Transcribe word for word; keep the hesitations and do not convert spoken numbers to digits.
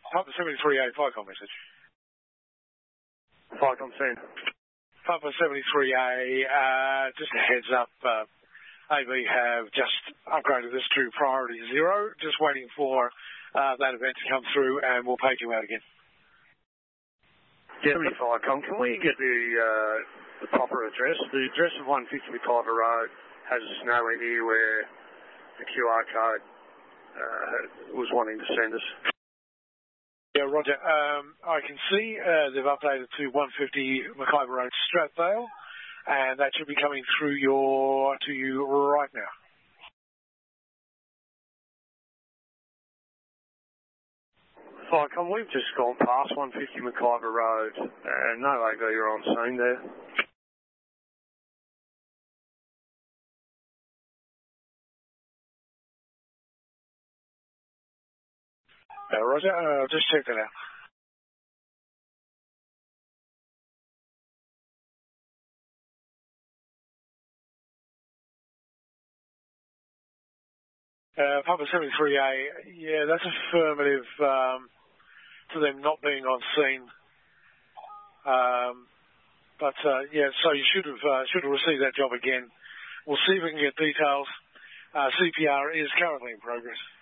Papa seventy-three A, Vicom message. Vicom send. Papa seventy-three A, uh, just a heads up, uh, A B have just upgraded this to priority zero, just waiting for uh, that event to come through, and we'll page you out again. Yeah, Vicom, can we get the, uh, the proper address? The address of one fifty McIver Road has a scenario here where the Q R code uh, was wanting to send us. Yeah, Roger. Um, I can see uh, they've updated to one fifty McIver Road, Strathdale, and that should be coming through your to you right now. Vicom, we've just gone past one fifty McIver Road, and no A B are on scene there. Uh, Roger, uh, just check that out. Uh, Papa seventy-three A, yeah, that's affirmative um, to them not being on scene. Um, but, uh, yeah, so you should have, uh, should have received that job again. We'll see if we can get details. Uh, C P R is currently in progress.